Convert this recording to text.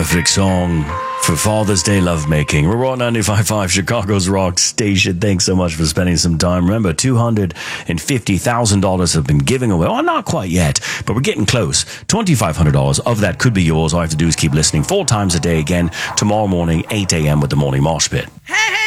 perfect song for Father's Day lovemaking. We're on 95.5, Chicago's rock station. Thanks so much for spending some time. Remember, $250,000 have been giving away. Well, not quite yet, but we're getting close. $2,500 of that could be yours. All you have to do is keep listening 4 times a day again tomorrow morning, 8 a.m. with the Morning Mosh Pit. Hey!